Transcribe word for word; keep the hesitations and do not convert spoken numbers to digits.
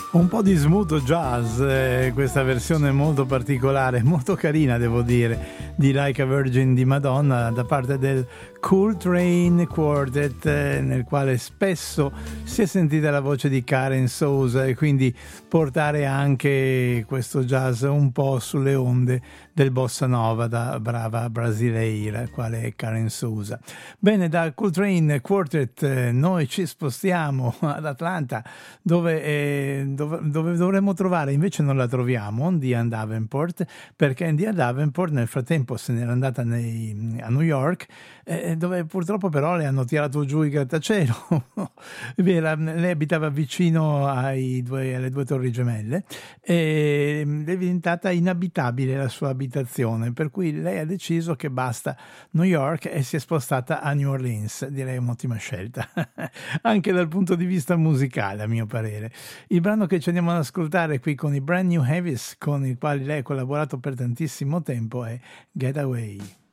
Un po' di smooth jazz, eh, questa versione molto particolare, molto carina devo dire, di Like a Virgin di Madonna da parte del Coltrane Quartet, eh, nel quale spesso si è sentita la voce di Karen Souza, e quindi portare anche questo jazz un po' sulle onde del bossa nova da brava brasileira quale è Karen Souza. Bene, da Coltrane Quartet eh, noi ci spostiamo ad Atlanta, dove, eh, dove, dove dovremmo trovare, invece non la troviamo, Diane Davenport, perché Diane Davenport nel frattempo se n'era andata nei, a New York, eh, dove purtroppo però le hanno tirato giù il grattacielo. Lei abitava vicino ai due, alle due torri gemelle e è diventata inabitabile la sua abitazione, per cui lei ha deciso che basta New York e si è spostata a New Orleans. Direi un'ottima scelta anche dal punto di vista musicale, a mio parere. Il brano che ci andiamo ad ascoltare qui con i Brand New Heavies, con i quali lei ha collaborato per tantissimo tempo, è Getaway.